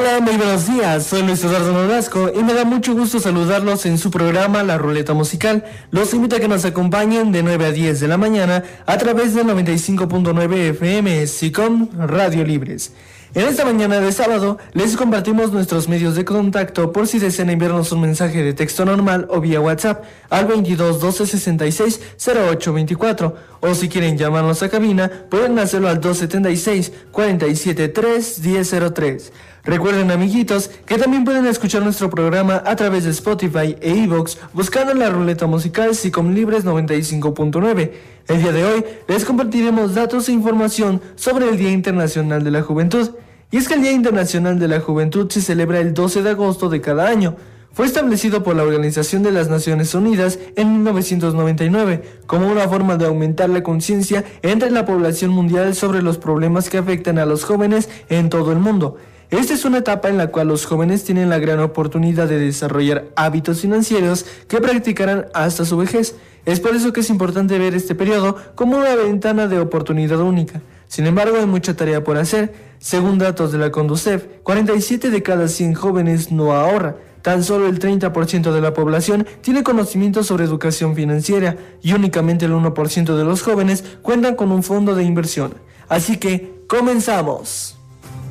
Hola, muy buenos días, soy Luis Eduardo Nolasco y me da mucho gusto saludarlos en su programa La Ruleta Musical. Los invito a que nos acompañen de 9 a 10 de la mañana a través de 95.9 FM SICOM Radio Libres. En esta mañana de sábado les compartimos nuestros medios de contacto por si desean enviarnos un mensaje de texto normal o vía WhatsApp al 22 12 66 08 24 o si quieren llamarnos a cabina pueden hacerlo al 276 47 3 1003. Recuerden, amiguitos, que también pueden escuchar nuestro programa a través de Spotify e iVoox buscando La Ruleta Musical SICOM Libres 95.9. El día de hoy les compartiremos datos e información sobre el Día Internacional de la Juventud. Y es que el Día Internacional de la Juventud se celebra el 12 de agosto de cada año. Fue establecido por la Organización de las Naciones Unidas en 1999 como una forma de aumentar la conciencia entre la población mundial sobre los problemas que afectan a los jóvenes en todo el mundo. Esta es una etapa en la cual los jóvenes tienen la gran oportunidad de desarrollar hábitos financieros que practicarán hasta su vejez. Es por eso que es importante ver este periodo como una ventana de oportunidad única. Sin embargo, hay mucha tarea por hacer. Según datos de la Conducef, 47 de cada 100 jóvenes no ahorra. Tan solo el 30% de la población tiene conocimiento sobre educación financiera y únicamente el 1% de los jóvenes cuentan con un fondo de inversión. Así que, ¡comenzamos!